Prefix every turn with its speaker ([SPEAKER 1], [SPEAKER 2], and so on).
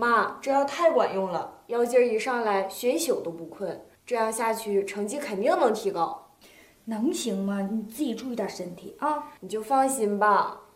[SPEAKER 1] 妈，这药太管用了，药劲儿一上来，学一宿都不困。这样下去，成绩肯定能提高。
[SPEAKER 2] 能行吗？你自己注意点身体啊！
[SPEAKER 1] 你就放心吧。